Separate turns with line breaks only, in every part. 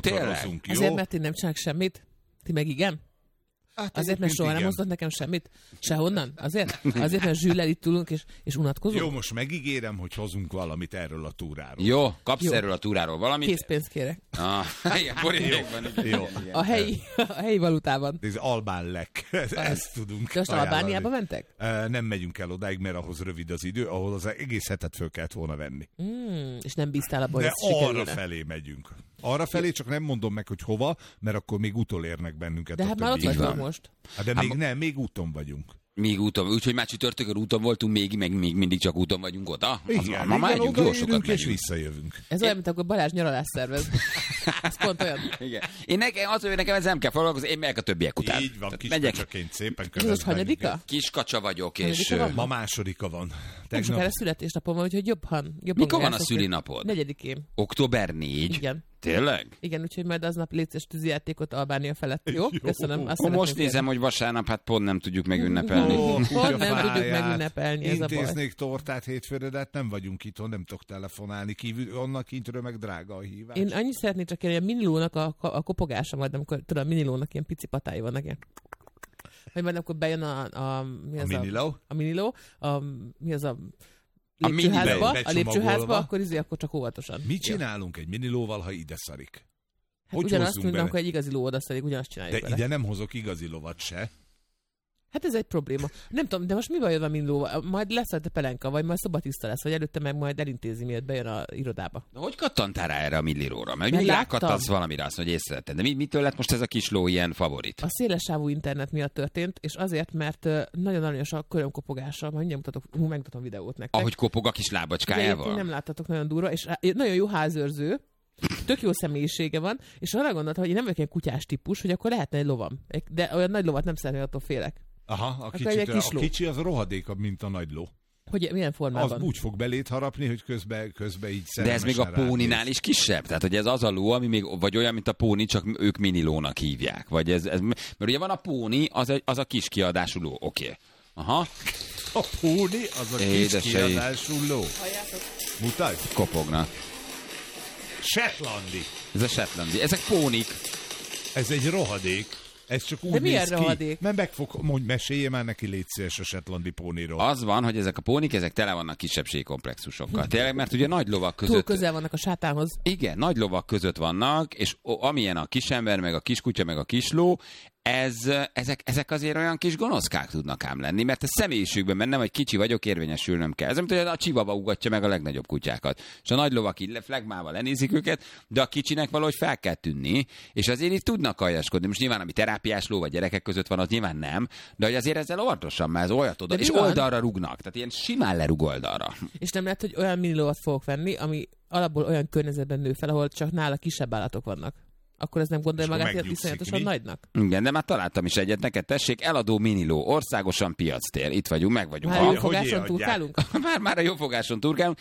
motorozunk, jó?
Azért, mert én nem csinálok semmit? Ti meg igen?
Hát
azért, mert soha nem hozott nekem semmit? Sehonnan? Azért, mert Zsüllel itt ülünk és unatkozunk?
Jó, most megígérem, hogy hozunk valamit erről a túráról.
Jó, kapsz erről a túráról valamit?
Készpénzt kérek.
Igen, borítékban.
Jó.
A helyi valutában.
Ez albán lek. Ezt tudunk.
De most Albániába mentek?
Nem megyünk el odáig, mert ahhoz rövid az idő, ahol az egész hetet föl kellett volna venni.
És nem bíztál abban,
hogy
ez sikerülne.
arra felé megyünk. Arra felé, csak nem mondom meg, hogy hova, mert akkor még utolérnek bennünket.
De hát már ott vagyunk most.
Hát de még úton vagyunk.
Még úton, úgyhogy már csütörtökön úton voltunk, még mindig csak úton vagyunk oda.
Igen,
ma már megyünk, jó sokat
és visszajövünk.
Ez olyan, mint akkor Balázs nyaralás szervez. Ez pont olyan.
Igen. Nekem ez nem kell foglalkozni, én megyek a többiek után.
Így van, Kiskacsaként szépen követ.
Ez most hanyadika?
Kiskacsa vagyok, és...
Ma másodika van.
Nem sokára születésnapom van, úgyhogy jobban
mikor van a szülinapod?
4-én.
Október 4?
Igen.
Tényleg?
Igen, úgyhogy majd aznap létszés tűzijátékot Albánia felett, jó? Köszönöm.
Most nézem, hogy vasárnap hát pont nem tudjuk megünnepelni.
Pont nem tudjuk megünnepelni, ez a baj.
Intéznék tortát hétfőre, de hát nem vagyunk itthon, nem tudok telefonálni. Onnan kintről meg drága a hívás.
Én annyit szeretnék csak kérni, a Minilónak a kopogása majd, amikor tudom, a Minilónak ilyen pici patái vannak ilyen. Hogy majd akkor bejön a
Miniló?
A Miniló, mi az a lépcsőházba, akkor csak óvatosan.
Mit csinálunk egy minilóval, ha ide szarik?
Hát ugyanazt tudnánk, hogy egy igazi ló oda szarik, ugyanazt csináljuk
de
vele.
Ide nem hozok igazi lovat se.
Hát ez egy probléma. Nem tudom, de most mi baj a minilóval? Majd lesz a pelenka, vagy majd szobatiszta lesz, vagy előtte meg majd elintézi, miért bejön a irodába.
De hogy kattantál rá erre a millilóra? Mert ugye rákattansz valamire, azt mondja, hogy észrevetted. De mitől lett most ez a kis ló ilyen favorit?
A szélessávú internet miatt történt, és azért, mert nagyon aranyos a körömkopogása, majd mindjárt megmutatom videót nektek.
Ahogy kopog a kis lábacskájával?
Igen, nem láttatok, nagyon durva, és nagyon jó házőrző, tök jó személyisége van, és arra gondoltam, hogy én nem vagyok ilyen kutyás típus, hogy akkor lehetne egy lovam. De olyan nagy lovat nem szeretném, attól félek.
Aha, a kicsi az rohadékabb, mint a nagy ló.
Hogy milyen formában?
Az úgy fog belét harapni, hogy közben így
de ez még a póninál is kisebb? Tehát, hogy ez az a ló, ami még, vagy olyan, mint a póni, csak ők minilónak hívják. Vagy ez, mert ugye van a póni, az a kis kiadású ló. Oké. Aha.
A póni, az a kis kiadású ló. Mutasd.
Kopognak.
Shetlandi.
Ez a shetlandi. Ezek pónik.
Ez egy rohadék. Ez csak úgy
de milyen
néz ki.
rohadék?
Mert mesélje már neki, légy szíves a shetlandi póniról.
Az van, hogy ezek a pónik, ezek tele vannak kisebbségi komplexusokkal. Tényleg, mert ugye nagy lovak között...
Túl közel vannak a sátánhoz.
Igen, nagy lovak között vannak, és amilyen a kisember, meg a kiskutya, meg a kisló, ezek azért olyan kis gonoszkák tudnak ám lenni, mert a személyiségben bennem, hogy kicsi vagyok, érvényesülnöm kell. Ez mint, hogy a csivaba ugatja meg a legnagyobb kutyákat. És a nagy lovak így flegmával lenézik őket, de a kicsinek valahogy fel kell tűnni, és azért itt tudnak aljaskodni. Most nyilván, ami terápiás ló vagy gyerekek között van, az nyilván nem, de hogy azért ezzel óvatosan, mert ez olyat oda, és oldalra rúgnak. Tehát ilyen simán lerúg oldalra.
És nem lehet, hogy olyan minilóvat fogok venni, ami alapból olyan környezetben nő fel, ahol csak nála kisebb állatok vannak. Akkor ez nem gondolja magát ilyen viszonyatosan nagynak?
Igen, de már találtam is egyet, neked tessék, eladó miniló, országosan piactér. Itt vagyunk, meg vagyunk.
Már a jófogáson turkálunk?
Már a jófogáson turkálunk.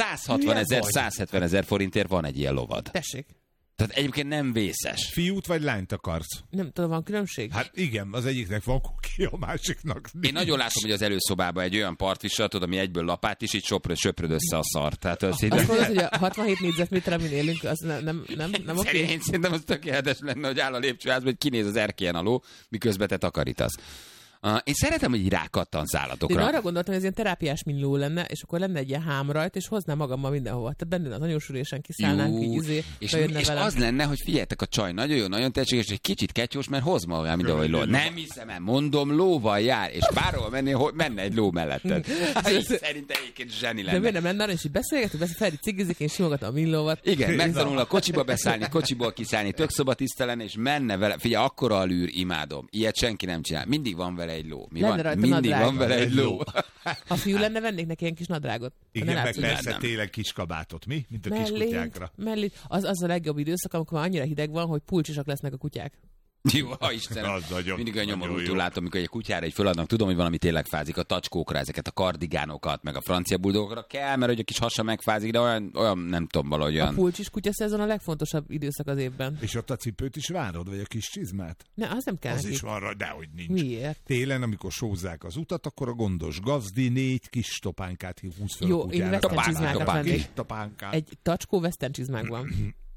160 000 forintért van egy ilyen lovad.
Tessék.
Tehát egyébként nem vészes.
Fiút vagy lányt akarsz?
Nem tudom, van különbség?
Hát igen, az egyiknek van kuki, a másiknak nincs.
Én nagyon látom, hogy az előszobában egy olyan partvisat, ami egyből lapát is, így söpröd össze a szart. Tehát
azt mondod, hogy a 67 négyzetméterre, amin élünk, az nem oké?
Én szerintem az tökéletes lenne, hogy áll a lépcsőházban, hogy kinéz az erkélyen a ló, miközben te takarítasz. Én szeretem, hogy rákattansz állatokra.
Én arra gondoltam, hogy ez ilyen terápiás miniló lenne, és akkor lenne egy ilyen hám rajta, és hoznám magammal mindenhova. Tehát benne az anyósülésen kiszállnánk, így
és az lenne, hogy figyeljetek, a csaj nagyon jó, nagyon tehetséges, egy kicsit ketyós, mert hoz ma olyan, mint ahogy ló. Nem hiszem el, mondom, lóval jár, és bárhol menne egy ló melletted. Szerintem egyébként zseni lenne.
De miért nem menne, és így beszélgetünk, Feri cigizik, én simogatom a minilóvat.
Igen, megtanul a kocsiba beszállni, kocsiból kiszállni, tök szobatiszta lenne, és menne vele. Figyelj, akkora a lűr, imádom. Ilyet senki nem csinál. Mindig van vele egy ló. Mindig van vele egy ló.
Ha fiú lenne, vennék neki ilyen kis nadrágot.
Igen, meg persze tényleg kis kabátot, mi? Mint a kis kutyákra.
Az a legjobb időszak, amikor már annyira hideg van, hogy pulcsisak lesznek a kutyák.
Jó, Istenem. Mindig olyan nyomorultul látom, amikor egy kutyára egy föladnak, tudom, hogy valami tényleg fázik, a tacskókra, ezeket a kardigánokat, meg a francia buldogokra kell, mert hogy a kis hasa megfázik, de olyan nem tudom, valahogy olyan.
A pulcsis kutya szezon a legfontosabb időszak az évben.
És ott a cipőt is várod, vagy a kis csizmát?
Ne, az nem kell.
Az
nekik.
is van rá, dehogy nincs.
Miért?
Télen, amikor sózzák az utat, akkor a gondos gazdi 4 kis topánkát húz fel
jó,
a kutyának.
Jó, én western csizmákat vennék.
Topánkát.
Egy tacskó western csizmákban.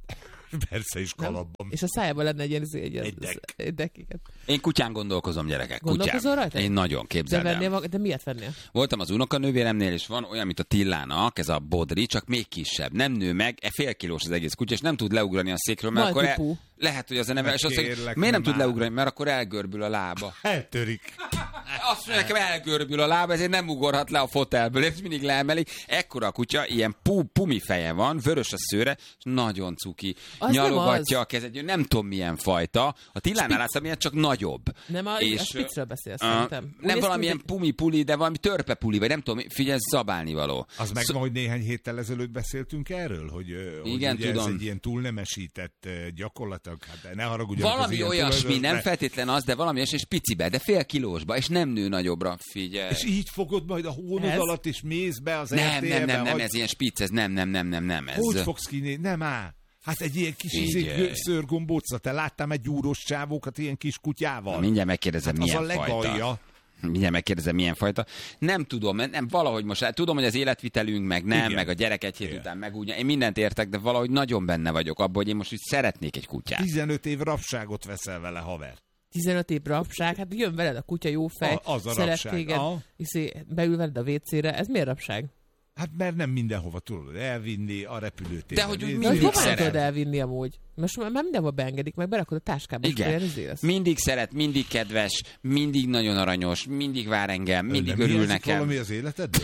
Persze is kalapban.
És a szájában lenne egy ilyen
Egy
dekk.
Én kutyán gondolkozom, gyerekek.
Gondolkozol rajta?
Én nagyon, képzeld el.
De miért vennél?
Voltam az unokanővéremnél, és van olyan, mint a Tillának, ez a Bodri, csak még kisebb. Nem nő meg, fél kilós az egész kutya, és nem tud leugrani a székről, mert akkor lehet, hogy az a neve, és azt mondja, miért nem tud leugrani, mert akkor elgörbül a lába.
Eltörik.
Azt mondja, nekem elgörbül a lába, ezért nem ugorhat le a fotelből, és mindig leemelik. Ekkora a kutya, ilyen pumi feje van, vörös a szőre, és nagyon cuki.
Az
nyalogatja a kezed, nem tudom milyen fajta. A Tillánál látszom, milyen csak nagyobb.
Nem, a Spitzről beszélsz, szerintem.
Nem valamilyen pumi-puli, de valami törpe-puli, vagy nem tudom, figyelj, zabálnivaló.
Az meg ma, hogy néhány héttel ezelőtt beszéltünk erről, hogy,
igen,
hogy
tudom.
Ez egy ilyen túlnemesített gyakorlatilag, hát ne haragudj.
Valami olyasmi, nem feltétlen az, de valami olyasmi, és picibe, de fél kilósba, és nem nő nagyobbra, figyelj.
És így fogod majd a hónod alatt, és mész be az RTL-be.
Nem, ez ilyen spicc, ez nem. Ez...
Hogy fogsz kinézni? Nem áll. Hát egy ilyen kis szőrgombóca, te láttál egy gyúros csávókat ilyen kis kutyával?
Na, mindjárt megkérdezem, hát milyen fajta. Mindjárt megkérdezem, milyen fajta. Nem tudom, nem valahogy most, tudom, hogy az életvitelünk, meg nem, igen. Meg a gyerek egy hét után meg úgy. Én mindent értek, de valahogy nagyon benne vagyok abban, hogy én most úgy szeretnék egy kutyát.
15 év rabságot veszel vele, haver.
15 év rabság, hát jön veled a kutya, jó fej, szeret téged, beül veled a WC-re, ez miért rabság?
Hát mert nem mindenhova tudod elvinni a repülőtérre.
De hogy úgy mindig szeret.
Tudod elvinni amúgy. Most már mindenhova beengedik, meg berakod a táskába.
Igen. Mindig szeret, mindig kedves, mindig nagyon aranyos, mindig vár engem, mindig örül nekem.
Valami az életedből?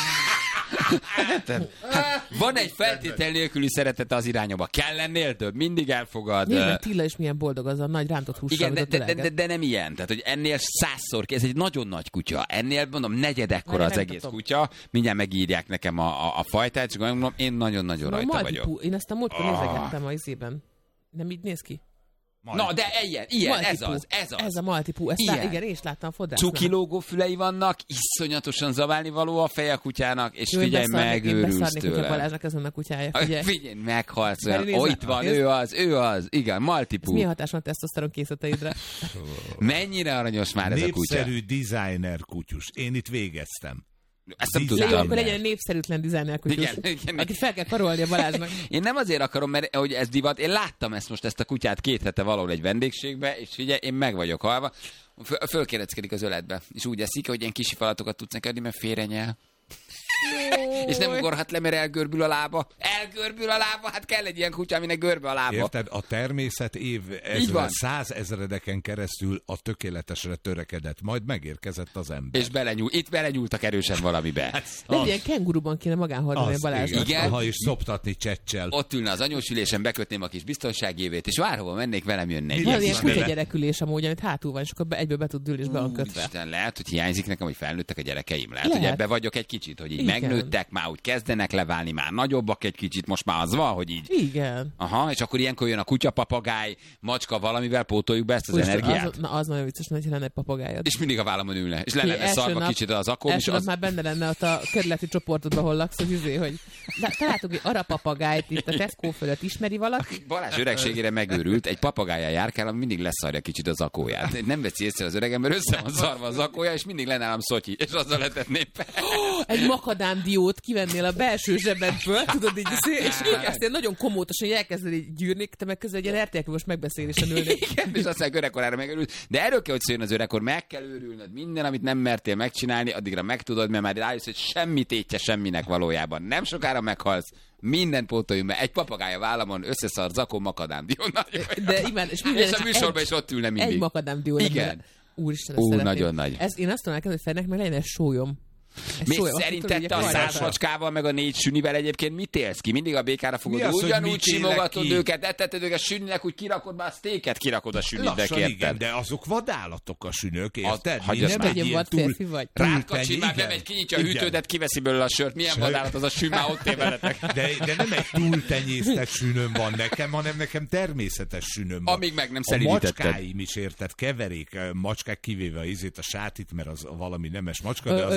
Hát, van egy feltétel nélküli szeretete az irányába. Kell lennél több, mindig elfogad.
Nyilván Tilla is milyen boldog az a nagy rántott hússal.
Igen, de nem ilyen. Tehát, hogy ennél 100-szor, ez egy nagyon nagy kutya. Ennél, mondom, negyedekkora az egész kutya. Mindjárt megírják nekem a fajtát, és mondom, én nagyon-nagyon rajta vagyok.
Én ezt a múltkor nézegettem az izében. Nem így néz ki?
Na, de ilyen, ez az.
Ez a Maltipú, igen, én is láttam a fodrásznál.
Cukilógó fülei vannak, iszonyatosan zaválni való a feje a kutyának, és figyelj, megőrülsz tőle. Én beszarnék, hogyha Balázsnak ezen a kutyája, figyelj, meghalsz olyan. Itt van, ő az, igen, Maltipú.
Ez milyen hatás van tesztoszteron készleteidre?
Mennyire aranyos már ez a kutya?
Népszerű designer kutyus. Én itt végeztem.
Ezt nem tudtam.
Akkor legyen egy népszerűtlen designer kutyus, akit fel kell karolni a Balázsnak.
Én nem azért akarom, mert hogy ez divat, én láttam ezt a kutyát 2 hete valahol egy vendégségbe, és figyelj, én meg vagyok halva, fölkéreckedik az öletbe, és úgy eszik, hogy ilyen kisi falatokat tudsz neki adni, mert félrenyel. És nem ugorhat le, mert elgörbül a lába. Hát kell egy ilyen kutya, aminek görbe a lába.
Érted? A természet 100 ezredeken keresztül a tökéletesre törekedett, majd megérkezett az ember.
És itt belenyúltak erősen valamibe.
Egy ilyen kenguruban kéne magánhordani a Balázsnak.
Igen. Aha, és szoptatni csecsel.
Ott ülne az anyósülésen, bekötném a kis biztonságévét, és bárhova mennék, velem jönne.
Van ilyen kutya gyerekülés amúgy, amit hátul van, és akkor egyből be tud ülni, és be van kötve.
Isten, lehet, hogy hiányzik nekem, hogy felnőttek a gyerekeim. Lehet, hogy ebbe vagyok egy kicsit, hogy így megnőttek, már úgy kezdenek leválni, már nagyobbak egy kicsit, most már az van, hogy így.
Igen.
Aha, és akkor ilyenkor jön a kutya, papagáj, macska, valamivel pótoljuk be ezt az energiát.
Az nagyon vicces, hogy lenne egy papagájad.
És mindig a vállamon ülne, és le lenne szarva kicsit az akóm.
Első nap már benne lenne ott a kerületi csoportodban, hol laksz, hogy találtuk egy arapapagájt itt a Tesco fölött, ismeri valaki?
Balázs öregségére megőrült, egy papagájjal járkál, ami mindig leszarja kicsit az akóját. Nem veszi észre az öregem, mert össze van szarva az akója, és mindig lenne nálam szotyi, és azzal letetném fel.
Egy makadámdiót kivennél a belső zsebedből, tudod így, és ezt nagyon komótosan elkezded így gyűrni, te meg közben egy ilyen RTL-os megbeszélésen ülnél.
Igen, és aztán öregkorára megőrült. De erről kell, hogy szóljon az öregkor, meg kell őrülnöd minden, amit nem mertél megcsinálni, addigra megtudod, mert már rájössz, hogy semmi tétje semminek valójában. Nem sokára meghalsz. Mindent pótoljunk be. Egy papagája vállamon összeszar zakó makadámdió.
De igen, és
a műsorban is ott ülne mindig.
Egy makadámdió.
Igen.
Úristen,
nagyon nagy.
Én azt tudom hogy Fennek meg legyen egy sólyom.
Szerinted te a 100 macskával, meg a 4 sünivel egyébként mit élsz ki? Mindig a békára fogod, ugyanúgy simogatod őket, etetted őket süninek, úgy kirakod, már a sztéket kirakod a sünidnek, érted?
Igen, de azok vadállatok a sünök, érted?
Nem egy ilyen férfi vagy.
Rátkacsi már bemegy, kinyitja a hűtődet, kiveszi belőle a sört. Milyen vadállat az a sün, már ott veletek.
De nem egy túltenyésztett sünöm van nekem, hanem nekem természetes sünöm van.
Amíg meg nem szerinítetted.
A macskáim is, érted? Keverék, macskák kivéve a sátit, mert az valami nemes macska, de az átó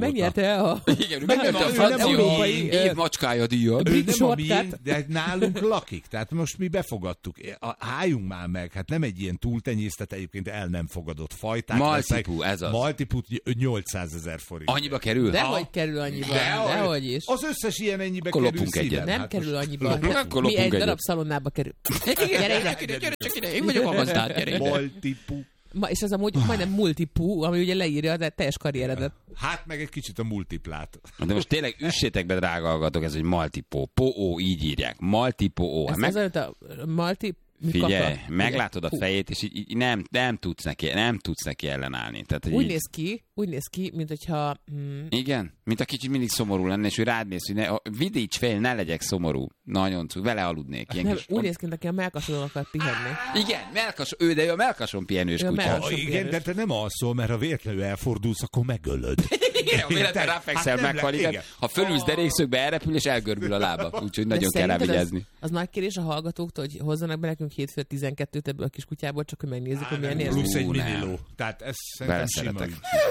megnyerte a...
Igen, megnyerte a francia év macskája díjat.
Ő nem a miénk, de nálunk lakik. Tehát most mi befogadtuk. Hájunk már meg. Hát nem egy ilyen túltenyésztett, egyébként el nem fogadott fajták.
Maltipú, ez az.
Maltipú 800 000 forint.
Annyiba kerül?
Dehogy kerül annyiba. Dehogy is.
Az összes ilyen ennyibe
akkor
kerül
szíven.
Nem kerül annyiba. Mi egy darab szalonnába kerül. Gyere ide.
Én vagyok a gazdát, gyere ide.
Maltipú.
És az amúgy majdnem multipú, ami ugye leírja a teljes karrieredet.
Hát meg egy kicsit a multiplát.
De most tényleg üssétek be, drága hallgatók, ez egy Maltipó. Po-ó, így írják. Maltipó.
Ez az olyan, a multi...
Figyelj, meglátod a fejét, és így nem tudsz neki ellenállni. Tehát,
úgy néz ki, mint hogyha...
Igen, mint a kicsit mindig szomorú lenne, és ő rád néz, hogy vidíts fel, ne legyek szomorú. Nagyon vele aludnék.
Nem, úgy néz ki, mint aki a mellkason akar pihenni.
Igen, de ő a mellkason pihenős kutya.
Igen, de te nem alszol, mert ha véletlenül elfordulsz, akkor megölöd.
Igen, ha véletlenül ráfekszel, meghal, igen. Ha fölülsz derékszögbe, elrepül, és elgörbül a lába. Úgyhogy nagyon kell rá vigyázni.
Az nagy kérés a hallgatóktól, hogy hozzanak be nekünk hétfő 12-t ebből a kis kutyából, csak hogy megnézzük, hogy milyen érzés.
Plusz egy miniló. Tehát ez szerintem sima.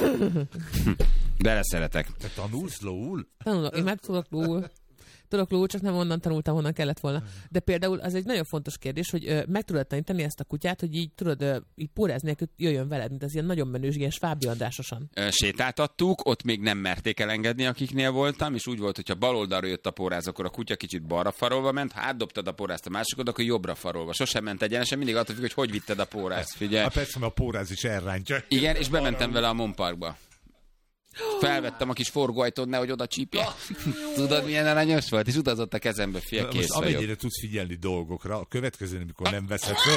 Beleszeretek.
Te tanulsz lóul?
Tanulok, én meg tudok lóul, csak nem onnan tanultam, honnan kellett volna. De például az egy nagyon fontos kérdés, hogy meg tudod tanítani ezt a kutyát, hogy így tudod így pórázni nélkül jöjjön veled, mint az ilyen nagyon menős, ilyen Svábi Andrásosan.
Sétáltattuk, ott még nem merték elengedni, akiknél voltam, és úgy volt, hogyha bal oldalra jött a póráz, akkor a kutya kicsit balra farolva ment, ha átdobtad a pórázt a másikod, akkor jobbra farolva. Sosem ment egyenesen, mindig attól függ, hogy vitted a pórázt. Figyelj.
Persze, mert a póráz is elrántja.
Igen, és bementem vele a Monparkba. Felvettem a kis forgóajtón, nehogy oda csípje. Tudod, milyen aranyos volt? És utazott a kezembe, fél kész vagyok.
Amennyire tudsz figyelni dolgokra, a következő, amikor nem veszed föl,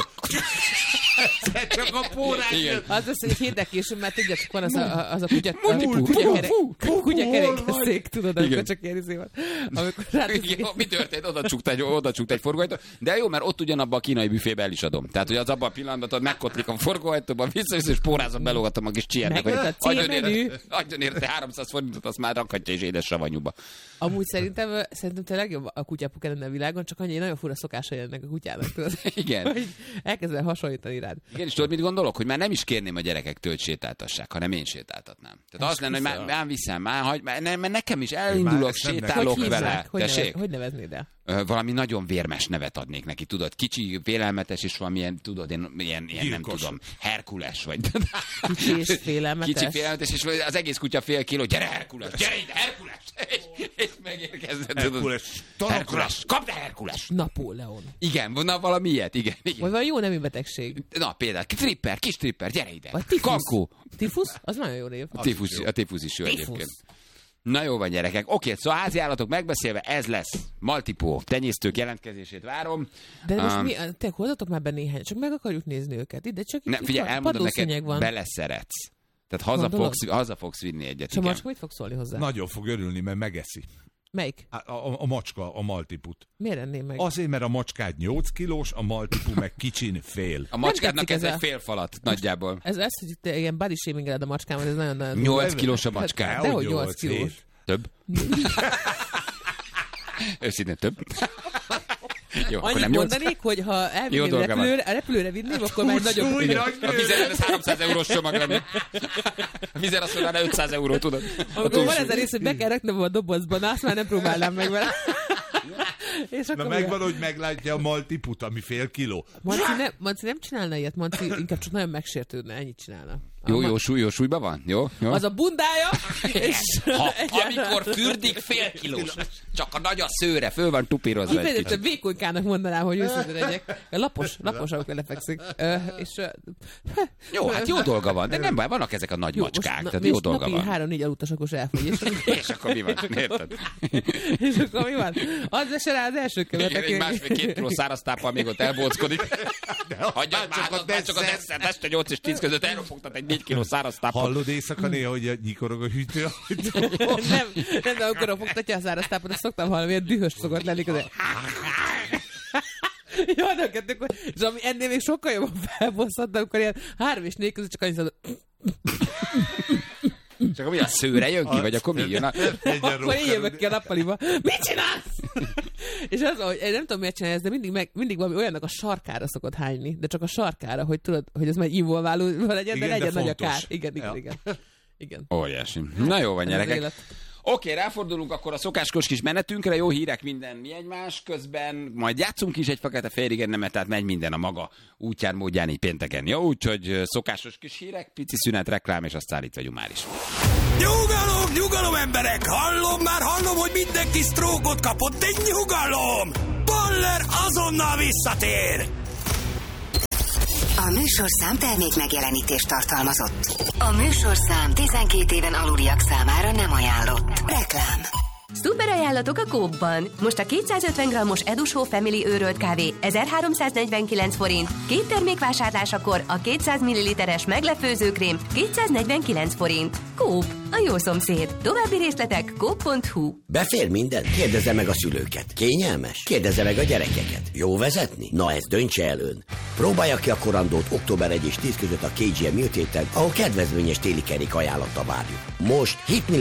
csak a póráz jön.
Az lesz, hogy hirdekésünk, mert tudjátok, van az a kutyakerékesszék, tudod, amikor csak ilyen izé van.
Mi történt? Oda csukta egy forgóajtón. De jó, mert ott ugyanabban a kínai büfébe el is adom. Tehát, hogy az abban a pillanatban megkotlik a forgóajtóban, vissza és pórázom, belógatom a kis csiennek, hogy adjon érte 300 forintot, azt már rakhatja és édes savanyúba.
Amúgy szerintem te legjobb a kutyapuk lenne a világon, csak annyi nagyon fura szokása jönnek a kutyának, tudod?
Igen.
Hogy elkezdel hasonlítani rád.
Igen, és tudod, mit gondolok? Hogy már nem is kérném a gyerekektől, hogy sétáltassák, hanem én sétáltatnám. Tehát azt lenne, hogy már viszem, mert nekem is elindulok, sétálok vele.
Hogy neveznéd el?
Valami nagyon vérmes nevet adnék neki, tudod? Kicsi, félelmetes, és valamilyen, tudod, ilyen nem tudom, Herkules vagy.
Kicsi és félelmetes.
Kicsi félelmetes, és az egész kutya fél kiló, gyere Herkules, gyere ide Herkules! És megérkezett, tudod. Herkules, kapd el Herkules!
Napóleon.
Igen, na valami ilyet, igen.
Vagy valami jó nevű betegség.
Na például, kis tripper, gyere ide.
Vagy tifusz. Tifusz? Az nagyon jó név.
A tifusz is jó egyébként. Na jó van, gyerekek. Oké, szóval házi állatok megbeszélve, ez lesz. Maltipó, tenyésztők jelentkezését várom.
De most te hozzatok már be néhány, csak meg akarjuk nézni őket. Ide csak
ne, figyelj, elmondom neked, beleszeretsz. Tehát haza fogsz vinni egyet.
És a macska mit fog szólni hozzá?
Nagyon fog örülni, mert megeszi.
Melyik?
A macska, a maltiput.
Miért enném meg?
Azért, mert a macskád 8 kilós, a maltipu meg kicsin fél.
A macskádnak ez egy fél falat nagyjából.
Ez hogy te ilyen body shaming-eled a macskámat, ez nagyon...
8 kilós a macskád.
Dehogy 8 kilós.
Több? Őszintén több. Jó,
annyit mondanék, hogy ha elvinném a repülőre vinném, akkor már nagyobb...
A vizer ez 300 eurós csomag lenni. A vizer azt mondaná 500 euró, tudod?
Amikor van ez a rész, hogy be kell raknom a dobozban, azt már nem próbálnám meg vele. És
na megvan, hogy meglátja a maltiput, ami fél kiló.
Manci nem csinálna ilyet, Manci inkább csak nagyon megsértődne, ennyit csinálna.
Jó súlyban van? Jó?
Az a bundája, és...
Amikor fürdik fél kilós, csak a nagy a szőre, föl van tupírozva egy kicsit.
Vékonykának mondanám, hogy őszintén legyek. Lapos, amikor lefekszik.
Jó, hát jó dolga van, de nem baj, vannak ezek a nagy macskák, tehát jó dolga van.
3-4 alutas, akkor se elfogy.
És akkor mi van? Érted?
És akkor mi van? Az se rá az első követek.
Egy 1,5-2 kiló száraztáppal még ott elbóckodik. Hagyjad már csak a desszert, este 8 és 10 között elropogtat egy 4 kiló száraztáppal.
Hallod éjszaka néha, hogy nyikorog a hűtő?
Nem, de amikor fogtatja a száraztápot, azt szoktam hallani, ilyen dühös szokott lenni között. Jó, de kettőkor, és ami ennél még sokkal jobban felbosszant, amikor ilyen 3 és 4 között csak annyit szólod.
Csak akkor mi a szőre jön ki, vagy akkor mi jön?
Akkor én jövök ki a nappaliba. Mit csinálsz? És az, hogy én nem tudom, miért csinálja ezt, de mindig valami olyannak a sarkára szokott hányni, de csak a sarkára, hogy tudod, hogy ez már involváló legyen, de legyen nagy a kár. Igen. Igen.
Óriási. Na jó van,
Ez
gyerekek.
az élet.
Oké, ráfordulunk akkor a szokáskos kis menetünkre, jó hírek minden mi egymás közben, majd játszunk is egy fekete félig nemet, tehát megy minden a maga útján, módján így pénteken. Jó, úgyhogy szokásos kis hírek, pici szünet, reklám, és aztán itt vagyunk már is.
Nyugalom, nyugalom emberek! Hallom, hogy mindenki sztrókot kapott, de nyugalom! Baller azonnal visszatér!
A műsorszám termék megjelenítést tartalmazott. A műsorszám 12 éven aluliak számára nem ajánlott. Reklám.
Szuper ajánlatok a Coop-ban. Most a 250 g-os Edushow Family őrölt kávé 1349 forint, 2 termék vásárlásakor a 200 ml-es meglepőzőkrém 249 forint. Coop, a jó szomszéd. További részletek coop.hu.
Befér minden? Kérdezze meg a szülőket. Kényelmes? Kérdezze meg a gyerekeket. Jó vezetni? Na ezt döntse el ön. Próbálja ki a korandót október 1 és 10 között a KGM műtéten, ahol kedvezményes téli kerék ajánlatta várjuk. Most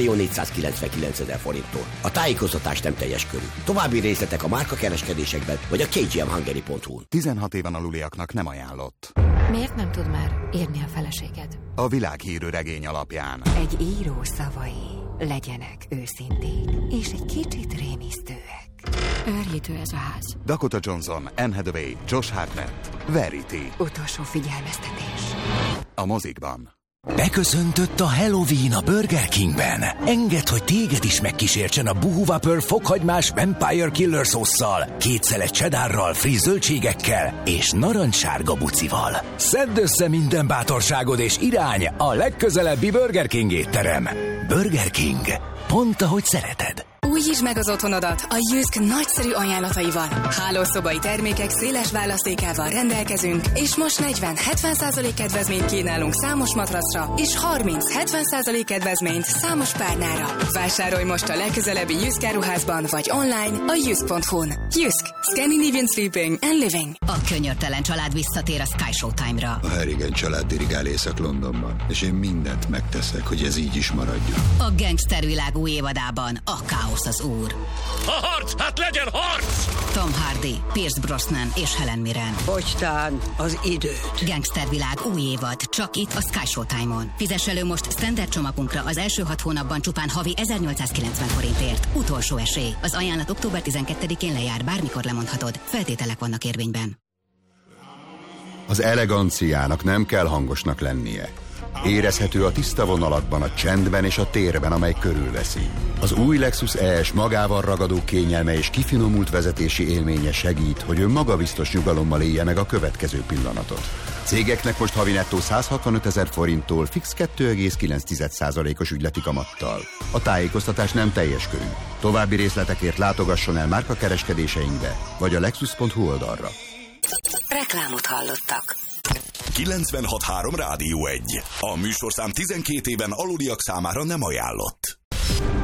7.499.000 forinttól. A tájékoztatás nem teljes körű. További részletek a márkakereskedésekben vagy a kgmhungary.hu-n.
16 éven aluliaknak nem ajánlott.
Miért nem tud már írni a feleséged?
A világhírű regény alapján.
Egy író szavai legyenek őszinték, és egy kicsit rémisztőek. Őrjítő ez a ház.
Dakota Johnson, Anne Hathaway, Josh Hartnett, Verity.
Utolsó figyelmeztetés.
A mozikban.
Beköszöntött a Halloween a Burger Kingben. Engedd, hogy téged is megkísértsen a Boo Whopper fokhagymás Vampire Killer szósszal, 2 szelet cheddarral, friss zöldségekkel és narancssárga bucival. Szedd össze minden bátorságod és irány a legközelebbi Burger King étterem. Burger King. Pont ahogy szereted.
Újítsd meg az otthonodat a Jysk nagyszerű ajánlataival. Hálószobai termékek széles választékával rendelkezünk, és most 40-70% kedvezményt kínálunk számos matracra, és 30-70% kedvezményt számos párnára. Vásárolj most a legközelebbi Jysk áruházban, vagy online a jysk.hu-n. Jysk. Scandinavian Sleeping and Living.
A könyörtelen család visszatér a Sky Showtime-ra.
A Harrigan család dirigál Észak-Londonban, és én mindent megteszek, hogy ez így is maradjon.
A gangstervilág új évadában a káosz az úr.
A harc! Hát legyen harc!
Tom Hardy, Pierce Brosnan és Helen Mirren.
Hogytán az időt.
Gangstervilág új évad, csak itt a Sky Showtime-on. Fizess elő most standard csomagunkra az első 6 hónapban csupán havi 1890 forintért. Utolsó esély. Az ajánlat október 12-én lejár, bármikor lemondhatod. Feltételek vannak érvényben.
Az eleganciának nem kell hangosnak lennie. Érezhető a tiszta vonalakban, a csendben és a térben, amely körülveszi. Az új Lexus ES magával ragadó kényelme és kifinomult vezetési élménye segít, hogy ön magabiztos nyugalommal élje meg a következő pillanatot. Cégeknek most havi nettó 165.000 forinttól fix 2,9%-os ügyleti kamattal. A tájékoztatás nem teljes körű. További részletekért látogasson el márkakereskedéseinkbe, vagy a lexus.hu oldalra.
Reklámot hallottak.
96.3 Rádió 1. A műsorszám 12 éven aluliak számára nem ajánlott.